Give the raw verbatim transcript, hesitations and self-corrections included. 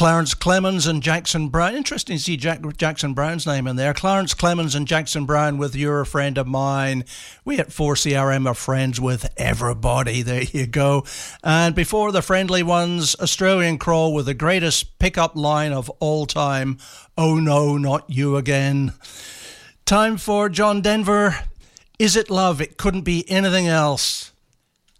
Clarence Clemons and Jackson Browne. Interesting to see Jack, Jackson Browne's name in there. Clarence Clemons and Jackson Browne with You're a Friend of Mine. We at four C R M are friends with everybody. There you go. And before the friendly ones, Australian Crawl with the greatest pickup line of all time. Oh no, not you again. Time for John Denver. Is it love? It couldn't be anything else.